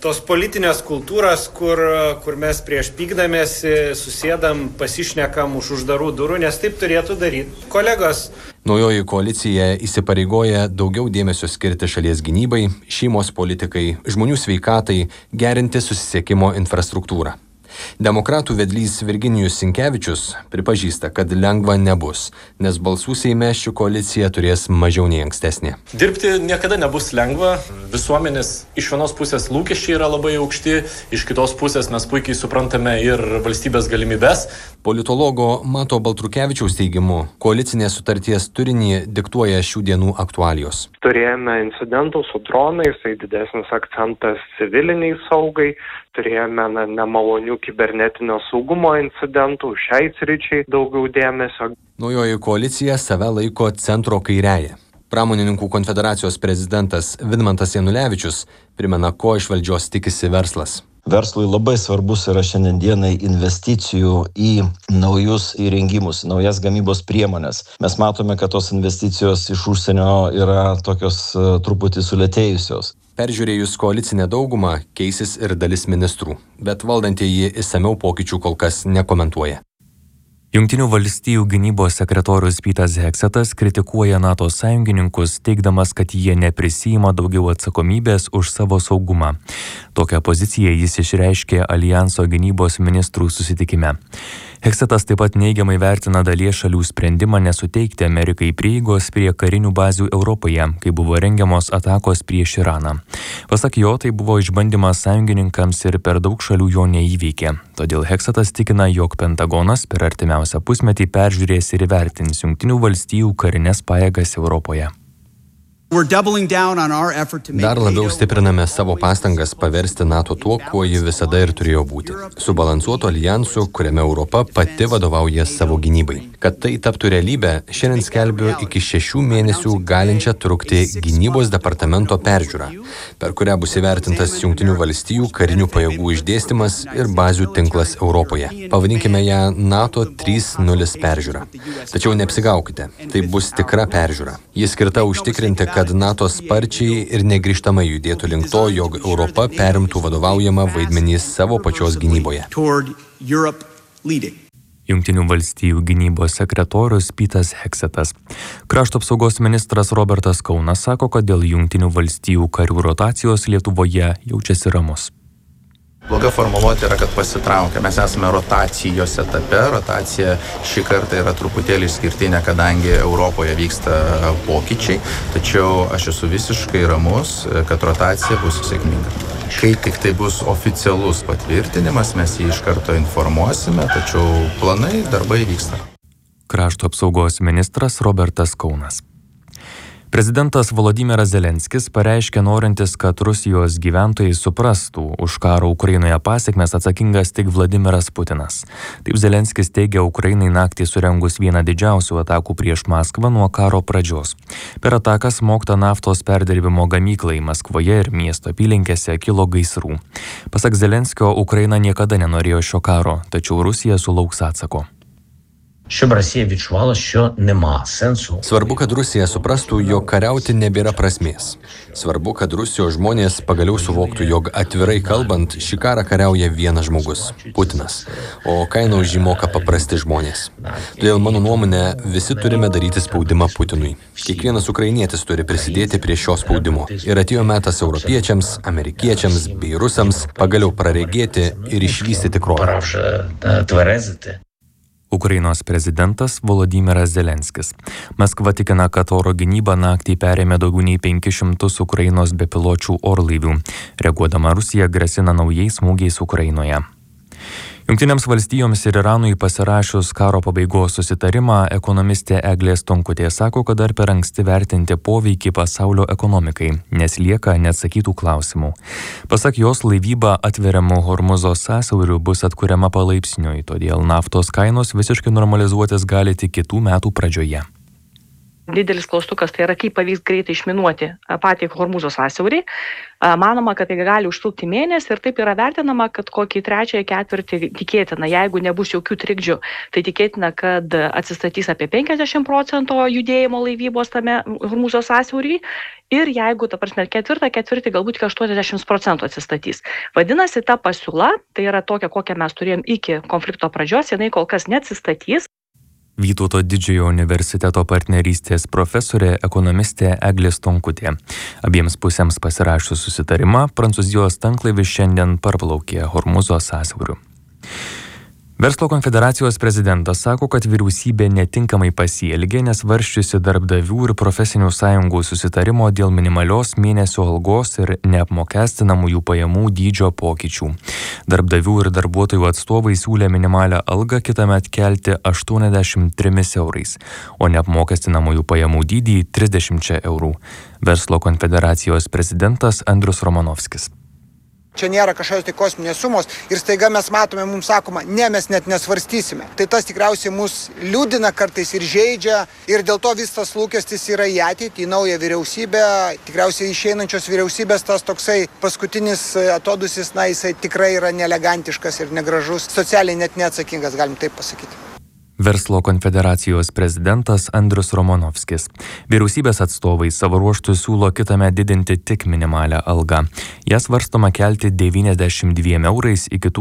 tos politinės kultūros, kur mes prieš pykdamėsi susėdam, pasišnekam už uždarų durų, nes taip turėtų daryti kolegos. Naujoji koalicija įsipareigoja daugiau dėmesio skirti šalies gynybai, šeimos politikai, žmonių sveikatai, gerinti susisiekimo infrastruktūrą. Demokratų vedlys Virginijus Sinkevičius pripažįsta, kad lengva nebus, nes balsų Seime ši koalicija turės mažiau nei ankstesnė. Dirbti niekada nebus lengva. Visuomenės iš vienos pusės lūkesčiai yra labai aukšti, iš kitos pusės mes puikiai suprantame ir valstybės galimybės. Politologo Mato Baltrukevičiaus teigimu, koalicinės sutarties turinį diktuoja šių dienų aktualijos. Turėjome incidentų su dronais, tai didesnis akcentas civiliniai saugai. Turėjome nemalonių kibernetinio saugumo incidentų, šiai sričiai daugiau dėmesio. Naujoji koalicija save laiko centro kairiąja. Pramonininkų konfederacijos prezidentas Vidmantas Janulevičius primena, ko iš valdžios tikisi verslas. Verslui labai svarbus yra šiandienai investicijų į naujus įrengimus, naujas gamybos priemonės. Mes matome, kad tos investicijos iš užsienio yra tokios truputį sulėtėjusios. Peržiūrėjus koalicinę daugumą, keisis ir dalis ministrų, bet valdantieji išsamiau pokyčių kol kas nekomentuoja. Jungtinių valstijų gynybos sekretorius Petas Heksetas kritikuoja NATO sąjungininkus, teigdamas, kad jie neprisima daugiau atsakomybės už savo saugumą. Tokią poziciją jis išreiškė Alijanso gynybos ministrų susitikime. Heksetas taip pat neigiamai vertina dalies šalių sprendimą nesuteikti Amerikai prieigos prie karinių bazių Europoje, kai buvo rengiamos atakos prieš Iraną. Pasak jo, tai buvo išbandymas sąjungininkams ir per daug šalių jo neįveikė. Todėl Heksetas tikina, jog Pentagonas per artimiausią pusmetį peržiūrės ir įvertins Jungtinių valstijų karines pajėgas Europoje. Dar labiau stipriname savo pastangas paversti NATO tuo, kuo ji visada ir turėjo būti. Subalansuotu alijansu, kuriame Europa pati vadovauja savo gynybai. Kad tai taptų realybę, šiandien skelbiu iki 6 mėnesių galinčią trukti gynybos departamento peržiūrą, per kurią bus įvertintas Jungtinių valstijų karinių pajėgų išdėstymas ir bazių tinklas Europoje. Pavadinkime ją NATO 3.0 peržiūra. Tačiau neapsigaukite, tai bus tikra peržiūra. Ji skirta užtikrinti, kad NATO sparčiai ir negrįžtamai judėtų link to, jog Europa perimtų vadovaujamą vaidmenį savo pačios gynyboje. Jungtinių valstijų gynybos sekretorius Petas Heksetas. Krašto apsaugos ministras Robertas Kaunas sako, kad dėl Jungtinių valstijų karių rotacijos Lietuvoje jaučiasi ramus. Bloga formuluotė yra, kad pasitraukia. Mes esame rotacijos etape. Rotacija šį kartą yra truputėlį išskirtinė, kadangi Europoje vyksta pokyčiai. Tačiau aš esu visiškai ramus, kad rotacija bus sėkminga. Kai tik tai bus oficialus patvirtinimas, mes jį iš karto informuosime, tačiau planai, darbai vyksta. Krašto apsaugos ministras Robertas Kaunas. Prezidentas Volodymyras Zelenskis pareiškė norintis, kad Rusijos gyventojai suprastų, už karo Ukrainoje pasekmes atsakingas tik Vladimiras Putinas. Taip Zelenskis teigia Ukrainai naktį surengus vieną didžiausių atakų prieš Maskvą nuo karo pradžios. Per ataką smogta naftos perdirbimo gamyklai Maskvoje ir miesto apylinkėse kilo gaisrų. Pasak Zelenskio, Ukraina niekada nenorėjo šio karo, tačiau Rusija sulauks atsako. Щоб Росія відчувала, що нема сенсу. Svarbu, kad Rusija suprastų, jog kariauti nebėra prasmės. Svarbu, kad Rusijos žmonės pagaliau suvoktų, jog atvirai kalbant, šį karą kariauja vienas žmogus – Putinas, o kainą už jį moka paprasti žmonės. Todėl mano nuomonė, visi turime daryti spaudimą Putinui. Kiekvienas ukrainietis turi prisidėti prie šio spaudimo. Ir atėjo metas europiečiams, amerikiečiams bei rusams pagaliau praregėti ir išvysti tikrovę. Ukrainos prezidentas Volodymyras Zelenskis. Maskva tikina, kad oro gynyba naktį perėmė daugiau nei 500 Ukrainos bepiločių orlaivių. Reaguodama Rusija grasina naujais smūgiais Ukrainoje. Jungtinėms valstijoms ir Iranui pasirašius karo pabaigos susitarimą, ekonomistė Eglė Stonkutė sako, kad dar per anksti vertinti poveikį pasaulio ekonomikai, nes lieka neatsakytų klausimų. Pasak jos, laivyba atveriamų Hormuzo sąsiauriu bus atkuriama palaipsniui, todėl naftos kainos visiškai normalizuotis gali tik kitų metų pradžioje. didelis klaustukas, tai yra kaip pavyks greitai išminuoti patį Hormūzo sąsiaurį. Manoma, kad tai gali užtrukti mėnesį ir taip yra vertinama, kad kokį trečiąjį ketvirtį tikėtina, jeigu nebus jokių trikdžių, tai tikėtina, kad atsistatys apie 50% judėjimo laivybos tame Hormūzo sąsiaurį ir jeigu, ketvirtą ketvirtį galbūt 80% atsistatys. Vadinasi, ta pasiūla, tai yra tokia, kokią mes turėjom iki konflikto pradžios, jinai kol kas neatsistatys. Vytauto Didžiojo universiteto partnerystės profesorė ekonomistė Eglė Stonkutė. Abiems pusėms pasirašius susitarimą, Prancūzijos tanklaivis šiandien parplaukė Hormūzo sąsiauriu. Verslo konfederacijos prezidentas sako, kad vyriausybė netinkamai pasielgė, nesvarsčiusi darbdavių ir profesinių sąjungų susitarimo dėl minimalios mėnesio algos ir neapmokestinamųjų pajamų dydžio pokyčių. Darbdavių ir darbuotojų atstovai siūlė minimalią algą kitąmet kelti 83 eurais, o neapmokestinamųjų pajamų dydį 30 eurų. Verslo konfederacijos prezidentas Andrius Romanovskis. Čia nėra kažkokios tai kosminės sumos ir staiga mes matome, mums sakoma, ne, mes net nesvarstysime. Tai tas tikriausiai mus liūdina kartais ir žeidžia ir dėl to vis tas lūkestis yra į ateitį, į naują vyriausybę. Tikriausiai išeinančios vyriausybės tas toksai paskutinis atodusis, jisai tikrai yra neelegantiškas ir negražus, socialiai net neatsakingas, galim taip pasakyti. Verslo konfederacijos prezidentas Andrius Romanovskis. Vyriausybės atstovai savo ruožtų siūlo kitąmet didinti tik minimalią algą. Jas svarstoma kelti 92 eurais iki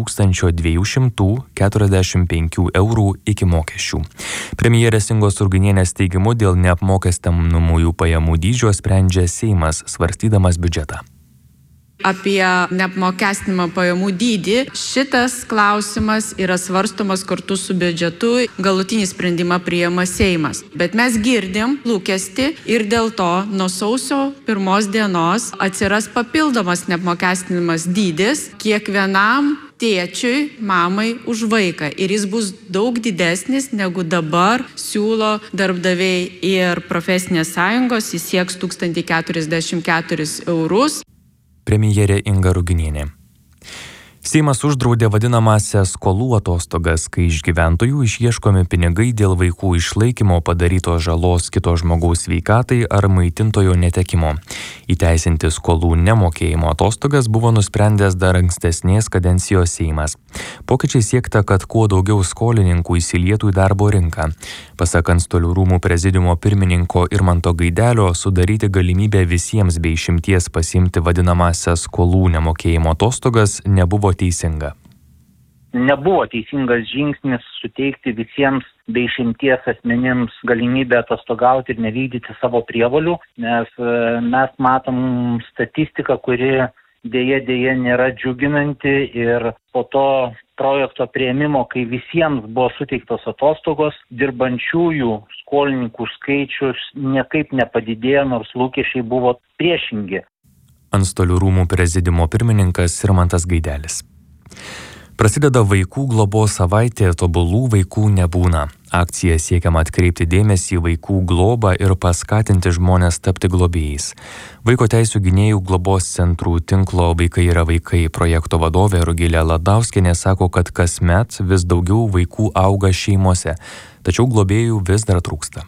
1245 eurų iki mokesčių. Premjerės Ingos Ruginienės teigimu dėl neapmokestinamųjų pajamų dydžio sprendžia Seimas, svarstydamas biudžetą. Apie neapmokestinamą pajamų dydį. Šitas klausimas yra svarstomas kartu su biudžetu, galutinį sprendimą priima Seimas. Bet mes girdim lūkestį ir dėl to nuo sausio 1 dienos atsiras papildomas neapmokestinamas dydis kiekvienam tėčiui, mamai už vaiką. Ir jis bus daug didesnis negu dabar siūlo darbdaviai ir profesinės sąjungos, jis sieks 1044 eurus. Premjerė Inga Ruginienė. Seimas uždraudė vadinamąsias skolų atostogas, kai iš gyventojų išieškomi pinigai dėl vaikų išlaikymo padarytos žalos kito žmogaus sveikatai ar maitintojo netekimo. Įteisinti skolų nemokėjimo atostogas buvo nusprendęs dar ankstesnės kadencijos Seimas. Pokyčiai siekta, kad kuo daugiau skolininkų įsilietų į darbo rinką. Pasak Antstolių rūmų prezidiumo pirmininko Irmanto Gaidelio, sudaryti galimybę visiems be išimties pasiimti vadinamąsias skolų nemokėjimo atostogas nebuvo teisinga. Nebuvo teisingas žingsnis suteikti visiems be išimties asmenims galimybę atostogauti ir nevykdyti savo prievolių, nes mes matom statistiką, kuri dėja nėra džiuginanti ir po to projekto priėmimo, kai visiems buvo suteiktos atostogos, dirbančiųjų skolininkų skaičius niekaip nepadidėjo, nors lūkesčiai buvo priešingi. Antstolių rūmų prezidiumo pirmininkas Irmantas Gaidelis. Prasideda vaikų globos savaitė, tobulų vaikų nebūna. Akcija siekiama atkreipti dėmesį į vaikų globą ir paskatinti žmones tapti globėjais. Vaiko teisių gynėjų globos centrų tinklo Vaikai yra vaikai projekto vadovė Rugilė Ladauskienė sako, kad kasmet vis daugiau vaikų auga šeimose, tačiau globėjų vis dar trūksta.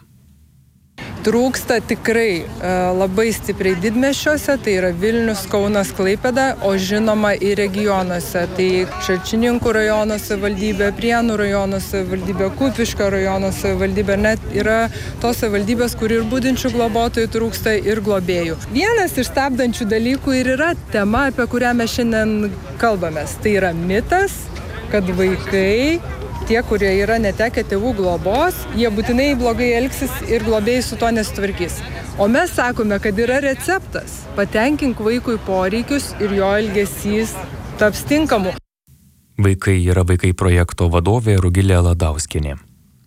Trūksta tikrai labai stipriai didmiesčiuose, tai yra Vilnius, Kaunas, Klaipėda, o žinoma ir regionuose. Tai Šalčininkų rajono savivaldybė, Prienų rajono savivaldybė, Kupiškio rajono savivaldybė, net yra tos savivaldybės, kur ir budinčių globotojų trūksta ir globėjų. Vienas iš stabdančių dalykų ir yra tema, apie kurią mes šiandien kalbamės. Tai yra mitas, kad vaikai, tie, kurie yra netekę tėvų globos, jie būtinai blogai elgsis ir globėjai su to nesitvarkys. O mes sakome, kad yra receptas. Patenkink vaikui poreikius ir jo elgesys taps tinkamu. Vaikai yra vaikai projekto vadovė Rugilė Ladauskienė.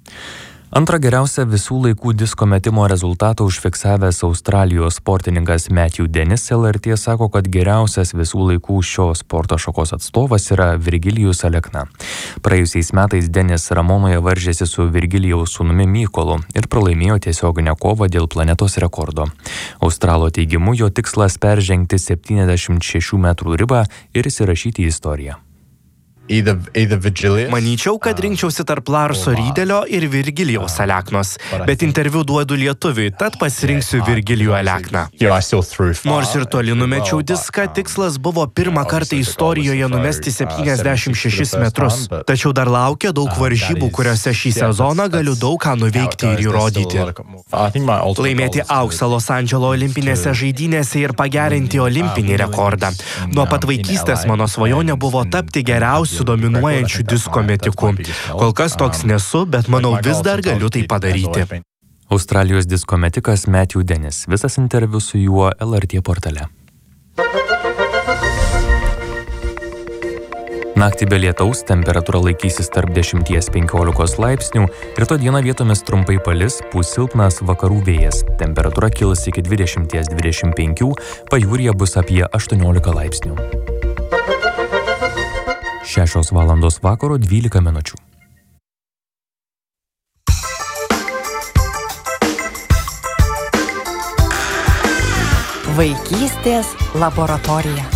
Antrą geriausią visų laikų disko metimo rezultatą užfiksavęs Australijos sportininkas Matthew Dennis LRT sako, kad geriausias visų laikų šios sporto šakos atstovas yra Virgilijus Alekna. Praėjusiais metais Dennis Ramonoje varžėsi su Virgilijaus sūnumi Mykolu ir pralaimėjo tiesioginę kovą dėl planetos rekordo. Australo teigimu, jo tikslas peržengti 76 metrų ribą ir įsirašyti į istoriją. Manyčiau, kad rinkčiausi tarp Larso Rydelio ir Virgilijaus Aleknos, bet interviu duodu lietuviui, tad pasirinksiu Virgilijų Alekną. Nors ir toli numečiau diską, tikslas buvo pirmą kartą istorijoje numesti 76 metrus. Tačiau dar laukia daug varžybų, kuriuose šį sezoną galiu daug ką nuveikti ir įrodyti. Laimėti auksą Los Andželo olimpinėse žaidynėse ir pagerinti olimpinį rekordą. Nuo pat vaikystės mano svajonė buvo tapti geriausiu dominuojančių disko metiku. Kol kas toks nesu, bet manau vis dar galiu tai padaryti. Australijos disko metikas Matthew Dennis. Visas interviu su juo LRT portale. Naktį be lietaus, temperatūra laikysis tarp 10–15 laipsnių, rytoj dieną vietomis trumpai palis, pūs silpnas vakarų vėjas. Temperatūra kils iki 20–25, pajūryje bus apie 18 laipsnių. 6 valandos vakaro 12 minučių. Vaikystės laboratorija.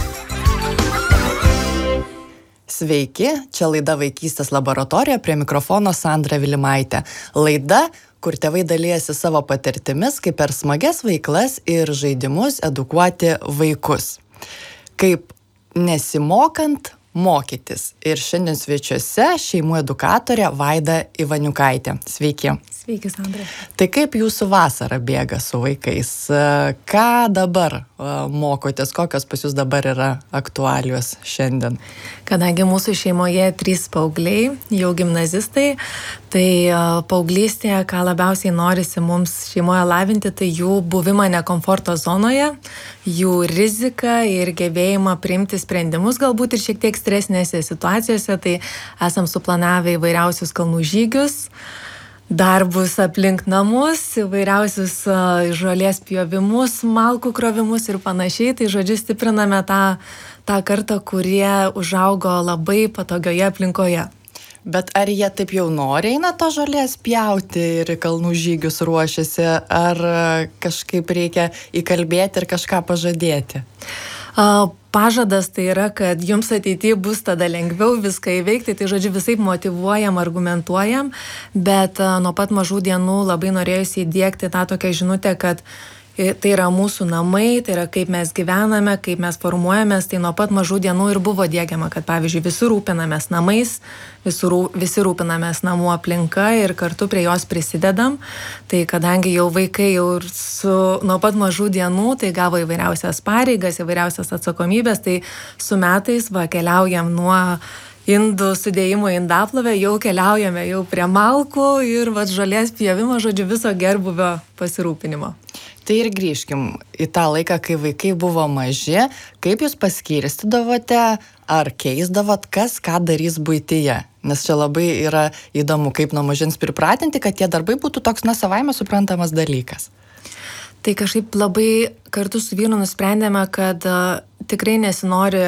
Sveiki, čia laida Vaikystės laboratorija, prie mikrofono Sandra Vilimaitė. Laida, kur tėvai dalijasi savo patirtimis, kaip per smagias veiklas ir žaidimus edukuoti vaikus. Kaip nesimokant mokytis. Ir šiandien svečiuose šeimų edukatorė Vaida Ivaniukaitė. Sveiki. Sveiki, Sandra. Tai kaip jūsų vasara bėga su vaikais? Ką dabar mokotės? Kokios pas jūs dabar yra aktualios šiandien? Kadangi mūsų šeimoje 3 paaugliai, jau gimnazistai, tai paauglystėje, ką labiausiai norisi mums šeimoje lavinti, tai jų buvimą nekomforto zonoje, jų riziką ir gebėjimą priimti sprendimus, galbūt ir šiek tiek stresinėse situacijose, tai esam suplanavę įvairiausius kalnų žygius, darbus aplink namus, įvairiausius žolės pjovimus, malkų krovimus ir panašiai. Tai žodžiu stipriname tą kartą, kurie užaugo labai patogioje aplinkoje. Bet ar jie taip jau nori eina to žolės pjauti ir kalnų žygius ruošiasi, ar kažkaip reikia įkalbėti ir kažką pažadėti? Pažadas tai yra, kad jums ateityje bus tada lengviau viską įveikti, tai žodžiu visaip motyvuojam, argumentuojam, bet nuo pat mažų dienų labai norėjusi įdiegti tą tokią žinutę, kad tai yra mūsų namai, tai yra kaip mes gyvename, kaip mes formuojamės, tai nuo pat mažų dienų ir buvo diegiama, kad pavyzdžiui visi rūpinamės namais, visi rūpinamės namų aplinka ir kartu prie jos prisidedam. Tai kadangi jau vaikai jau nuo pat mažų dienų tai gavo įvairiausias pareigas, įvairiausias atsakomybės, tai su metais keliaujam nuo indų sudėjimo į indaplovę, jau keliaujame jau prie malkų ir žolės pjovimo, žodžiu, viso gerbūvio pasirūpinimo. Tai ir grįžkim į tą laiką, kai vaikai buvo maži, kaip jūs paskirstydavote ar keisdavot, kas ką darys buityje? Nes čia labai yra įdomu, kaip nuo mažens pripratinti, kad tie darbai būtų toks savaime suprantamas dalykas. Tai kažkaip labai kartu su vyru nusprendėme, kad tikrai nesinori,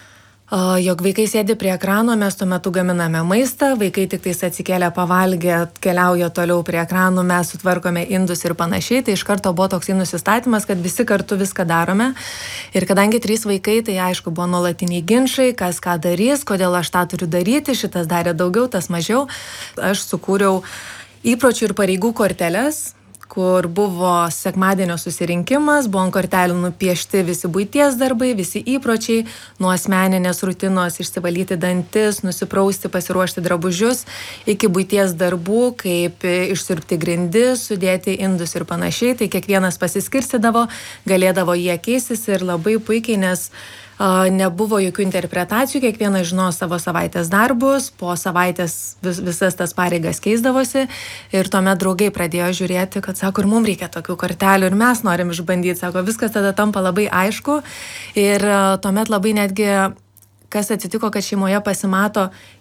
jog vaikai sėdi prie ekrano, mes tuo metu gaminame maistą, vaikai tik tais atsikėlę pavalgę, keliauja toliau prie ekranų, mes sutvarkome indus ir panašiai, tai iš karto buvo toks nusistatymas, kad visi kartu viską darome. Ir kadangi 3 vaikai, tai aišku, buvo nuolatiniai ginčai, kas ką darys, kodėl aš tą turiu daryti, šitas darė daugiau, tas mažiau. Aš sukūriau įpročių ir pareigų korteles, kur buvo sekmadienio susirinkimas, buvo ant kortelių nupiešti visi buities darbai, visi įpročiai, nuo asmeninės rutinos išsivalyti dantis, nusiprausti, pasiruošti drabužius, iki buities darbų, kaip išsiurbti grindis, sudėti indus ir panašiai. Tai kiekvienas pasiskirstydavo, galėdavo jie keistis ir labai puikiai, nes nebuvo jokių interpretacijų, kiekvienas žinojo savo savaitės darbus, po savaitės visas tas pareigas keisdavosi ir tuomet draugai pradėjo žiūrėti, kad sako, ir mums reikia tokių kortelių ir mes norim išbandyti, sako, viskas tada tampa labai aišku ir tuomet labai netgi kas atsitiko, kad šeimoje pasimato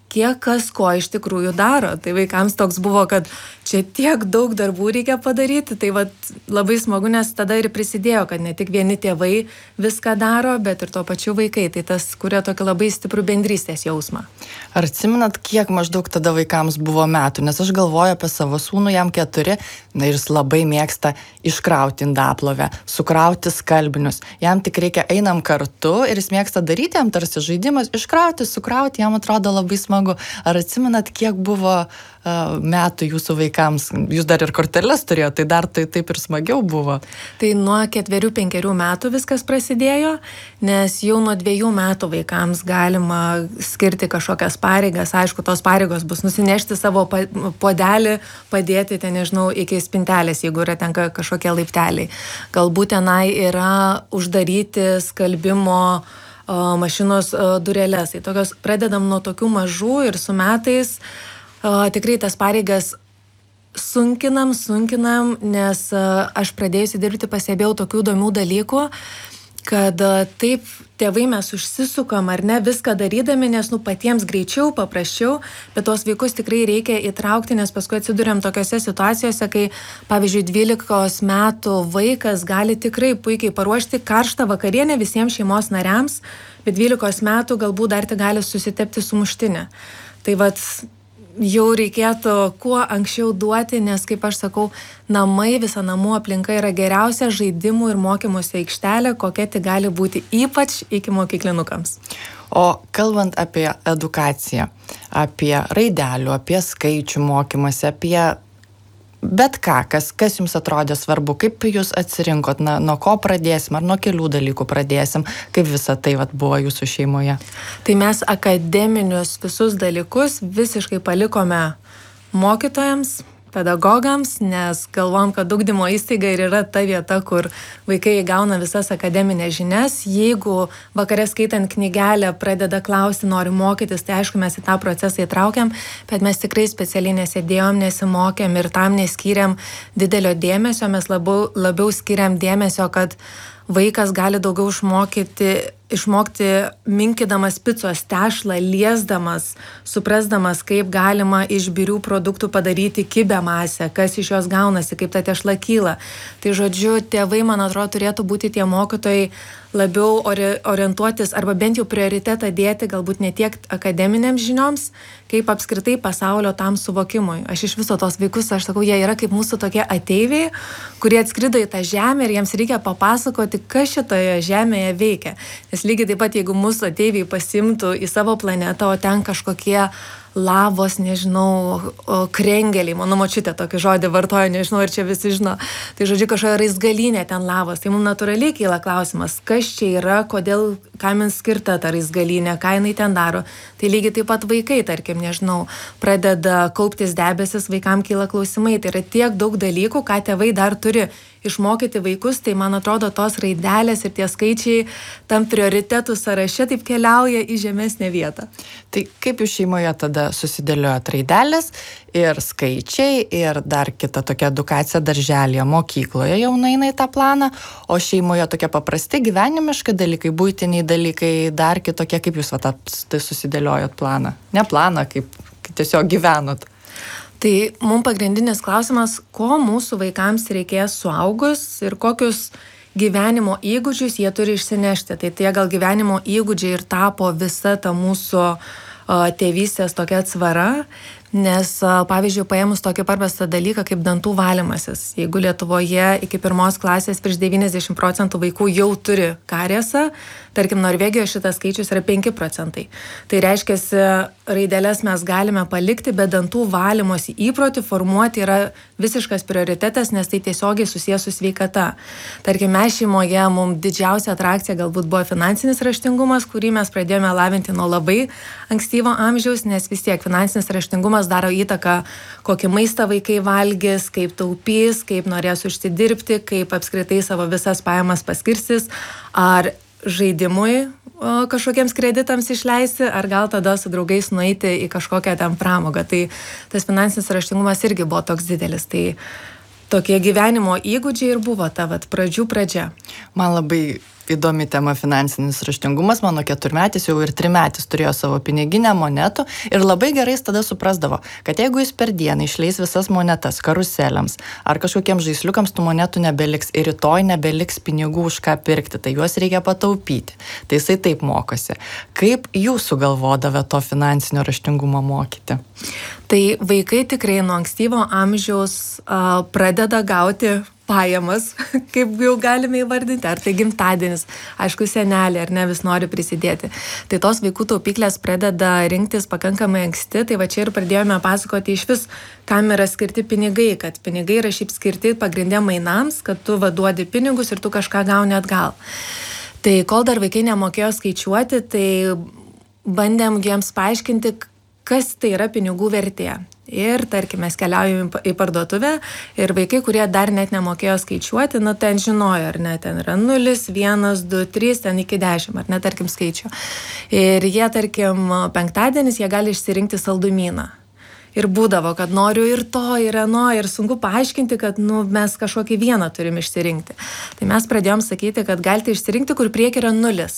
kiek kas ko iš tikrųjų daro. Tai vaikams toks buvo, kad čia tiek daug darbų reikia padaryti, tai labai smagu, nes tada ir prisidėjo, kad ne tik vieni tėvai viską daro, bet ir tuo pačiu vaikai. Tai tas kuria tokį labai stiprų bendrystės jausmą. Ar atsimenat, kiek maždaug tada vaikams buvo metų? Nes aš galvoju apie savo sūnų, jam 4, ir jis labai mėgsta iškrauti indaplovę, sukrauti skalbinius. Jam tik reikia einam kartu ir jis mėgsta daryti, jam tarsi žaidimas, iškrauti, sukrauti, jam atrodo labai smagu. Ar atsimenat, kiek buvo metų jūsų vaikams? Jūs dar ir korteles turėjote, tai dar taip ir smagiau buvo. Tai nuo 4-5 metų viskas prasidėjo, nes jau nuo 2 metų vaikams galima skirti kažkokias pareigas. Aišku, tos pareigos bus nusinešti savo puodelį, padėti ten, nežinau, iki spintelės, jeigu yra ten kažkokie laipteliai. Galbūt tenai yra uždaryti skalbimo mašinos durelės. Tai tokios pradedam nuo tokių mažų ir su metais tikrai tas pareigas sunkinam, nes aš pradėjusi dirbti pastebėjau tokių įdomių dalykų, kad taip tėvai mes užsisukam ar ne viską darydami, nes patiems greičiau, paprasčiau, bet tos vaikus tikrai reikia įtraukti, nes paskui atsiduriam tokiose situacijose, kai pavyzdžiui 12 metų vaikas gali tikrai puikiai paruošti karštą vakarienę visiems šeimos nariams, bet 12 metų galbūt dar tik gali susitepti sumuštinę. Tai jau reikėtų kuo anksčiau duoti, nes, kaip aš sakau, namai, visa namų aplinka yra geriausia žaidimų ir mokymosi aikštelė, kokia tik gali būti, ypač iki mokyklinukams. O kalbant apie edukaciją, apie raidelių, apie skaičių mokymąsi, apie bet ką, kas jums atrodė svarbu, kaip jūs atsirinkot, nuo ko pradėsim, ar nuo kelių dalykų pradėsim, kaip visa tai buvo jūsų šeimoje? Tai mes akademinius visus dalykus visiškai palikome mokytojams, pedagogams, nes galvom, kad ugdymo įstaiga ir yra ta vieta, kur vaikai gauna visas akademinės žinias. Jeigu vakare skaitant knygelę pradeda klausti, nori mokytis, tai aišku, mes į tą procesą įtraukiam, bet mes tikrai specialiai nesėdėjom, nesimokėm ir tam neskyrėm didelio dėmesio, mes labiau skiriam dėmesio, kad vaikas gali daugiau išmokti minkydamas picos tešlą, liesdamas, suprasdamas, kaip galima iš birių produktų padaryti kibę masę, kas iš jos gaunasi, kaip ta tešla kyla. Tai žodžiu, tėvai, man atrodo, turėtų būti tie mokytojai labiau orientuotis arba bent jau prioritetą dėti galbūt ne tiek akademiniams žinioms, kaip apskritai pasaulio tam suvokimui. Aš iš viso tos vaikus, aš sakau, jie yra kaip mūsų tokie ateiviai, kurie atskrido į tą žemę ir jiems reikia papasakoti, kas šitoje žemėje veikia. Nes lygiai taip pat, jeigu mūsų ateiviai pasimtų į savo planetą, o ten kažkokie lavos, nežinau, krengeliai, mano močiutė tokį žodį vartoja, nežinau, ir čia visi žino. Tai žodžiu, kažkokia raizgalynė ten lavos. Tai mums natūraliai kyla klausimas, kas čia yra, kodėl, kam jums skirta ta raizgalynė, ką jinai ten daro. Tai lygiai taip pat vaikai, tarkim, nežinau, pradeda kauptis debesis, vaikam kyla klausimai. Tai yra tiek daug dalykų, ką tėvai dar turi išmokyti vaikus, tai man atrodo tos raidelės ir tie skaičiai tam prioritetų sąraše taip keliauja į žemesnę vietą. Tai kaip jūs šeimoje tada susidėliojat raidelės ir skaičiai ir dar kita tokia edukacija darželėje, mokykloje jau nueina į tą planą, o šeimoje tokie paprasti gyvenimiški dalykai, buitiniai dalykai, dar kitokie, kaip jūs tai susidėliojot planą? Ne planą, kaip tiesiog gyvenot. Tai mums pagrindinis klausimas, ko mūsų vaikams reikės suaugus ir kokius gyvenimo įgūdžius jie turi išsinešti. Tai tie gal gyvenimo įgūdžiai ir tapo visa ta mūsų tėvystės tokia atsvara, nes, pavyzdžiui, paėmus tokį paprastą dalyką kaip dantų valymasis. Jeigu Lietuvoje iki 1 klasės virš 90% vaikų jau turi kariesą, tarkim, Norvegijoje šitas skaičius yra 5%. Tai reiškia, raidelės mes galime palikti, bet dantų valymosi įprotį formuoti yra visiškas prioritetas, nes tai tiesiogiai susijęs su sveikata. Tarkim, mes šeimoje, mums didžiausia atrakcija galbūt buvo finansinis raštingumas, kurį mes pradėjome lavinti nuo labai ankstyvo amžiaus, nes vis tiek finansinis raštingumas daro įtaką, kokį maistą vaikai valgys, kaip taupys, kaip norės užsidirbti, kaip apskritai savo visas pajamas paskirsis, ar žaidimui kažkokiems kreditams išleisti, ar gal tada su draugais nueiti į kažkokią ten pramogą. Tai tas finansinis raštingumas irgi buvo toks didelis. Tai tokie gyvenimo įgūdžiai ir buvo ta pradžia. Man labai Įdomi tema finansinis raštingumas. Mano 4-metis jau ir 3-metis turėjo savo piniginę monetų ir labai gerai jis tada suprasdavo, kad jeigu jis per dieną išleis visas monetas karuselėms ar kažkokiems žaisliukams, tų monetų nebeliks ir rytoj nebeliks pinigų už ką pirkti, tai juos reikia pataupyti. Tai jisai taip mokosi. Kaip jūs sugalvodavę to finansinio raštingumo mokyti? Tai vaikai tikrai nuo ankstyvo amžiaus pradeda gauti pajamas, kaip jau galime įvardinti, ar tai gimtadienis, aišku, senelė, ar ne, vis nori prisidėti. Tai tos vaikų taupyklės pradeda rinktis pakankamai anksti, tai va čia ir pradėjome pasakoti iš vis, kam yra skirti pinigai, kad pinigai yra šiaip skirti pagrindė mainams, kad tu vaduodi pinigus ir tu kažką gauni atgal. Tai kol dar vaikai nemokėjo skaičiuoti, tai bandėm jiems paaiškinti, kas tai yra pinigų vertė. Ir, tarkim, mes keliaujame į parduotuvę ir vaikai, kurie dar net nemokėjo skaičiuoti, ten žinojo, ar ne, ten yra 0, 1, 2, 3, ten iki 10, ar ne, tarkim, skaičių. Ir jie, tarkim, penktadienis, jie gali išsirinkti saldumyną. Ir būdavo, kad noriu ir to, ir ano, ir sunku paaiškinti, kad mes kažkokį vieną turim išsirinkti. Tai mes pradėjom sakyti, kad galite išsirinkti, kur prieki yra 0.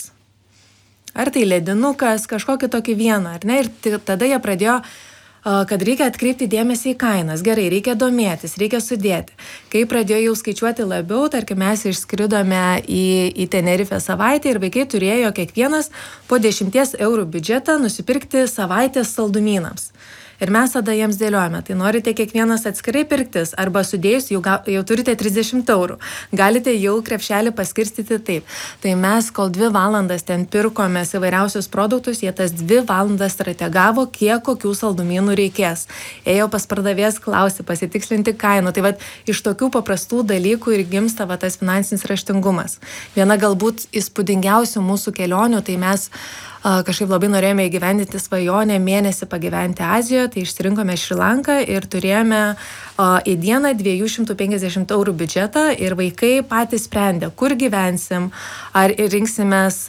Ar tai ledinukas, kažkokį tokį vieną, ar ne? Ir tada jie pradėjo, kad reikia atkreipti dėmesį į kainas. Gerai, reikia domėtis, reikia sudėti. Kai pradėjo jau skaičiuoti labiau, tarkim, mes išskridome į Tenerifę savaitę ir vaikai turėjo kiekvienas po 10 eurų biudžetą nusipirkti savaitės saldumynams. Ir mes tada jiems dėliojame, tai norite kiekvienas atskirai pirktis, arba sudėjus jau turite 30 eurų. Galite jau krepšelį paskirstyti taip. Tai mes, kol 2 valandas ten pirkomės įvairiausius produktus, jie tas 2 valandas strategavo, kiek kokių saldumynų reikės. Ėjo pas pardavėjas, klausė, pasitikslinti kainų. Tai vat iš tokių paprastų dalykų ir gimsta tas finansinis raštingumas. Viena galbūt įspūdingiausių mūsų kelionių, tai mes kažkaip labai norėjome įgyvendinti svajonę mėnesį pagyventi Azijoje, tai išsirinkome Šri Lanką ir turėjome į dieną 250 eurų biudžetą ir vaikai patys sprendė, kur gyvensim, ar rinksimės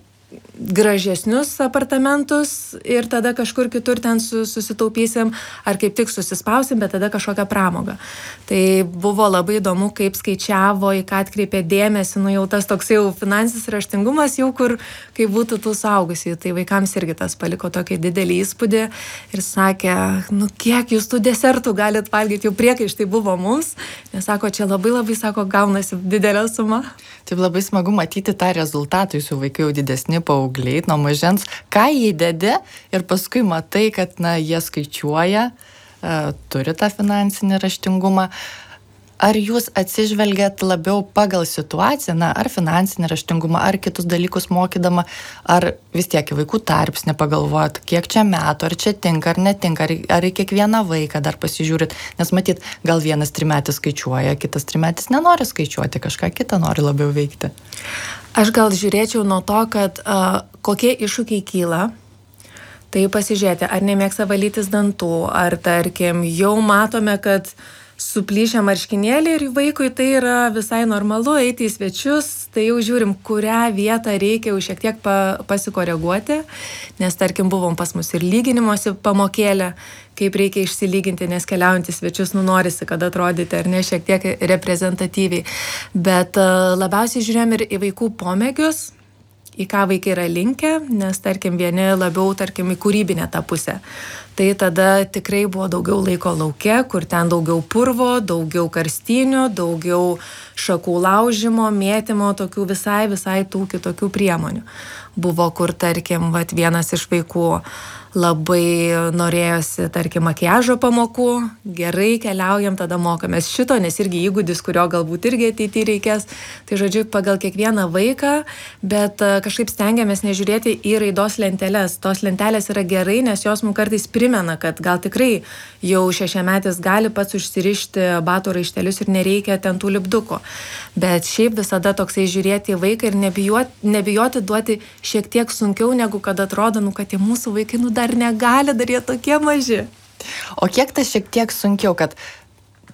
gražesnius apartamentus ir tada kažkur kitur ten susitaupysim, ar kaip tik susispausim, bet tada kažkokią pramogą. Tai buvo labai įdomu, kaip skaičiavo, į ką atkreipė dėmesį, jau tas toks jau finansinis raštingumas, jau kur kaip būtų tų suaugusių. Tai vaikams irgi tas paliko tokį didelį įspūdį ir sakė, kiek jūs tų desertų galit valgyti, jau priekaištai buvo mums, nes sako, čia labai, sako, gaunasi didelė suma. Taip labai smagu matyti tą rezultatą, jūsų vaikai jau didesni paaugliai, nuo mažens, ką jie įdedi ir paskui matai, kad jie skaičiuoja, turi tą finansinį raštingumą. Ar jūs atsižvelgiat labiau pagal situaciją, ar finansinį raštingumą, ar kitus dalykus mokydama, ar vis tiek į vaikų tarpsnį pagalvojat, kiek čia metų, ar čia tinka, ar netinka, ar į kiekvieną vaiką dar pasižiūrit, nes matyt, gal vienas 3-metis skaičiuoja, kitas 3-metis nenori skaičiuoti, kažką kitą nori labiau veikti. Aš gal žiūrėčiau nuo to, kad kokie iššūkiai kyla, tai pasižiūrėti, ar nemėgsta valytis dantų, ar tarkim, jau matome, kad suplyšę marškinėlį ir vaikui tai yra visai normalu eiti į svečius, tai jau žiūrim, kurią vietą reikia jau šiek tiek pasikoreguoti, nes tarkim buvom pas mus ir lyginimosi pamokėlė, kaip reikia išsilyginti, nes keliaujant į svečius norisi, kad atrodyti ar ne šiek tiek reprezentatyviai. Bet labiausiai žiūrėjom ir į vaikų pomėgius, į ką vaikai yra linkę, nes tarkim vieni labiau tarkim į kūrybinę tą pusę. Tai tada tikrai buvo daugiau laiko lauke, kur ten daugiau purvo, daugiau karstinių, daugiau šakų laužimo, mėtymo, tokių visai tų kitokių priemonių. Buvo, kur tarkim, vienas iš vaikų labai norėjosi, tarkim, makiažo pamokų, gerai keliaujam, tada mokomės šito, nes irgi įgūdis, kurio galbūt irgi ateityje reikės. Tai žodžiu, pagal kiekvieną vaiką, bet kažkaip stengiamės nežiūrėti į raidos lenteles. Tos lentelės yra gerai, nes jos mums kartais primena, kad gal tikrai jau 6-metis gali pats užsirišti batų raištelius ir nereikia ten tų lipdukų. Bet šiaip visada toksai žiūrėti į vaiką ir nebijoti duoti šiek tiek sunkiau, negu kad atrodo, kad tie mūsų vaikai dar negali, dar jie tokie maži. O kiek tas šiek tiek sunkiau, kad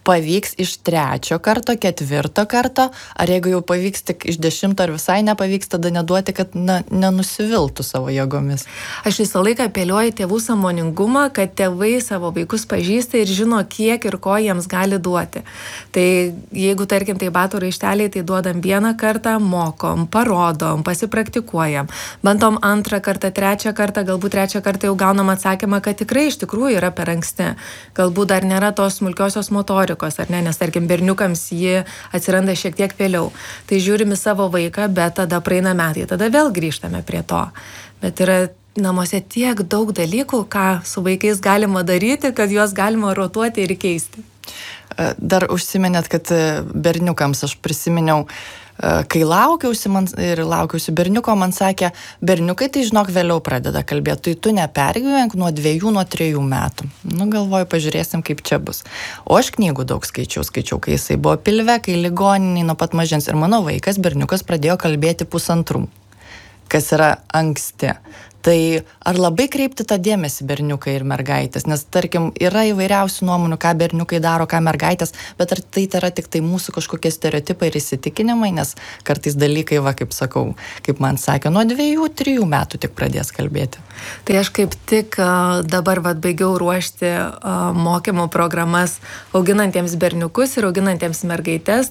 pavyks iš 3 karto, 4 karto, ar jeigu jau pavyks tik iš 10 ar visai nepavyks, tada neduoti, kad nenusiviltų savo jėgomis. Aš visą laiką apeliuoju tėvų sąmoningumą, kad tėvai savo vaikus pažįsta ir žino, kiek ir ko jiems gali duoti. Tai jeigu, tarkim, tai batų raišteliai, tai duodam 1 kartą, mokom, parodom, pasipraktikuojam, bandom 2 kartą, 3 kartą, galbūt 3 kartą jau gaunam atsakymą, kad tikrai iš tikrųjų yra per anksti. Galbūt dar nėra tos smulkiosios motorikos, ar ne, nes tarkim berniukams ji atsiranda šiek tiek vėliau. Tai žiūrim į savo vaiką, bet tada praeina metai, tada vėl grįžtame prie to. Bet yra namuose tiek daug dalykų, ką su vaikais galima daryti, kad juos galima rotuoti ir keisti. Dar užsiminėt, kad berniukams aš prisiminiau, kai laukiausi berniuko, man sakė, berniukai tai žinok vėliau pradeda kalbėti, tai tu nepergyvenk nuo 2, nuo 3 metų. Galvoju, pažiūrėsim, kaip čia bus. O aš knygų daug skaičiau, kai jisai buvo pilve, kai ligoniniai nuo pat mažens. Ir mano vaikas, berniukas, pradėjo kalbėti 1,5, kas yra anksti. Tai ar labai kreipti tą dėmesį berniukai ir mergaitės? Nes, tarkim, yra įvairiausių nuomonių, ką berniukai daro, ką mergaitės, bet ar tai yra tik tai mūsų kažkokie stereotipai ir įsitikinimai, nes kartais dalykai, kaip sakau, kaip man sakė, nuo 2-3 metų tik pradės kalbėti. Tai aš kaip tik dabar baigiau ruošti mokymo programas auginantiems berniukus ir auginantiems mergaites,